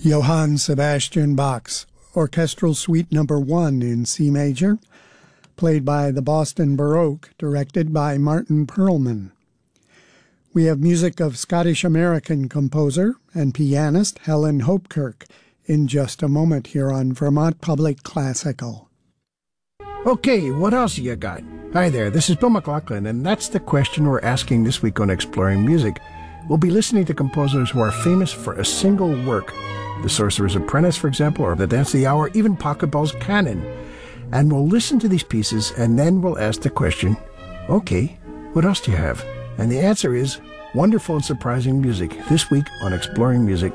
Johann Sebastian Bach's Orchestral Suite No. 1 in C major, played by the Boston Baroque, directed by Martin Perlman. We have music of Scottish-American composer and pianist Helen Hopkirk in just a moment here on Vermont Public Classical. Okay, what else you got? Hi there, this is Bill McLaughlin, and that's the question we're asking this week on Exploring Music. We'll be listening to composers who are famous for a single work. The Sorcerer's Apprentice, for example, or The Dance of the Hour, even Pachelbel's Canon. And we'll listen to these pieces, and then we'll ask the question, okay, what else do you have? And the answer is wonderful and surprising music, this week on Exploring Music.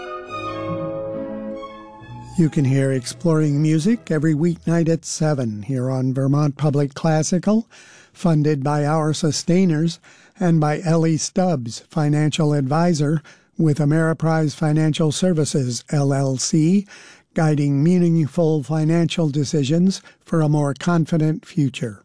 You can hear Exploring Music every weeknight at 7 here on Vermont Public Classical, funded by our sustainers and by Ellie Stubbs, financial advisor with Ameriprise Financial Services, LLC, guiding meaningful financial decisions for a more confident future.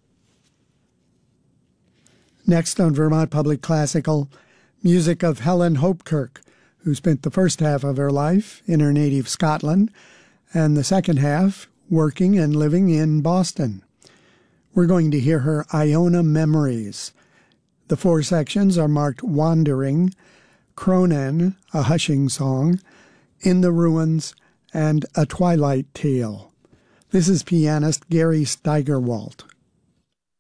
Next on Vermont Public Classical, music of Helen Hopkirk, who spent the first half of her life in her native Scotland and the second half working and living in Boston. We're going to hear her Iona Memories. The 4 sections are marked Wandering, Cronan, a hushing song, In the Ruins, and A Twilight Tale. This is pianist Gary Steigerwalt.